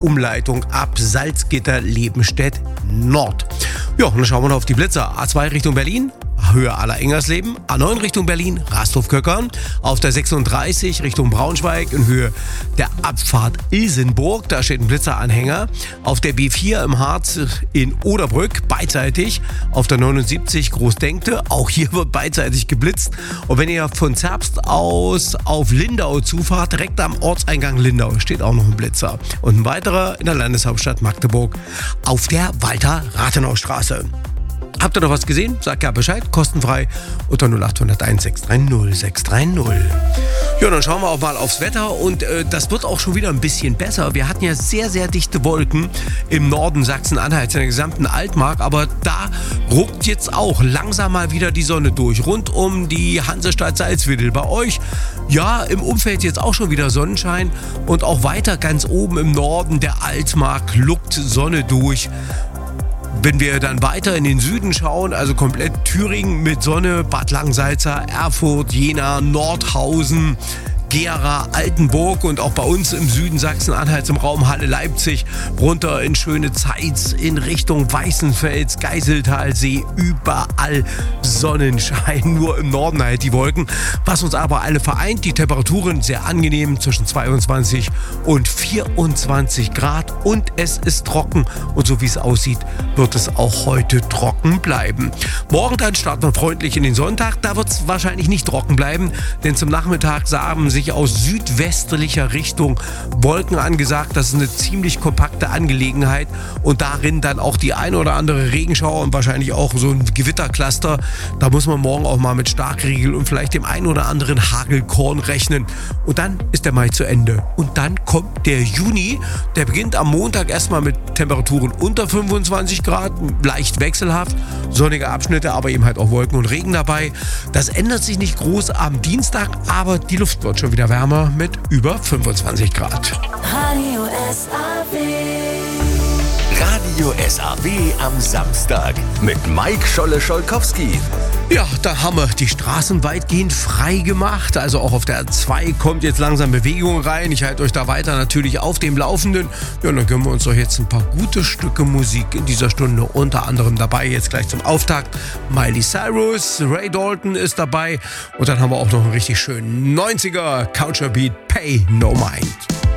Umleitung ab Salzgitter-Lebenstedt Nord. Ja, und dann schauen wir noch auf die Blitzer. A2 Richtung Berlin, Höhe Aller-Ingersleben. A9 Richtung Berlin, Rasthof-Köckern. Auf der 36 Richtung Braunschweig in Höhe der Abfahrt Ilsenburg. Da steht ein Blitzeranhänger. Auf der B4 im Harz in Oderbrück, beidseitig. Auf der 79 Großdenkte. Auch hier wird beidseitig geblitzt. Und wenn ihr von Zerbst aus auf Lindau zufahrt, direkt am Ortseingang Lindau, steht auch noch ein Blitzer. Und ein weiterer in der Landeshauptstadt Magdeburg auf der Walter-Rathenau-Straße. Habt ihr noch was gesehen? Sagt ja Bescheid, kostenfrei unter 0800 630 630. Ja, dann schauen wir auch mal aufs Wetter und das wird auch schon wieder ein bisschen besser. Wir hatten ja sehr, sehr dichte Wolken im Norden Sachsen-Anhalts, in der gesamten Altmark, aber da ruckt jetzt auch langsam mal wieder die Sonne durch, rund um die Hansestadt Salzwedel. Bei euch, ja, im Umfeld jetzt auch schon wieder Sonnenschein und auch weiter ganz oben im Norden der Altmark luckt Sonne durch. Wenn wir dann weiter in den Süden schauen, also komplett Thüringen mit Sonne, Bad Langensalza, Erfurt, Jena, Nordhausen, Gera, Altenburg und auch bei uns im Süden Sachsen-Anhalts im Raum Halle-Leipzig runter in schöne Zeitz in Richtung Weißenfels, Geiseltalsee, überall Sonnenschein, nur im Norden halt die Wolken. Was uns aber alle vereint, die Temperaturen sehr angenehm zwischen 22 und 24 Grad und es ist trocken und so wie es aussieht, wird es auch heute trocken bleiben. Morgen dann starten wir freundlich in den Sonntag, da wird es wahrscheinlich nicht trocken bleiben, denn zum Nachmittag samen sich aus südwestlicher Richtung Wolken angesagt. Das ist eine ziemlich kompakte Angelegenheit und darin dann auch die ein oder andere Regenschauer und wahrscheinlich auch so ein Gewittercluster. Da muss man morgen auch mal mit Starkregen und vielleicht dem ein oder anderen Hagelkorn rechnen. Und dann ist der Mai zu Ende. Und dann kommt der Juni. Der beginnt am Montag erstmal mit Temperaturen unter 25 Grad, leicht wechselhaft, sonnige Abschnitte, aber eben halt auch Wolken und Regen dabei. Das ändert sich nicht groß am Dienstag, aber die Luft wird schon wieder wärmer mit über 25 Grad. Radio SAW. Radio SAW am Samstag mit Mike Scholle-Scholkowski. Ja, da haben wir die Straßen weitgehend frei gemacht. Also auch auf der A2 kommt jetzt langsam Bewegung rein. Ich halte euch da weiter natürlich auf dem Laufenden. Ja, und dann gönnen wir uns doch jetzt ein paar gute Stücke Musik in dieser Stunde. Unter anderem dabei jetzt gleich zum Auftakt Miley Cyrus, Ray Dalton ist dabei. Und dann haben wir auch noch einen richtig schönen 90er Culture Beat, Pay No Mind.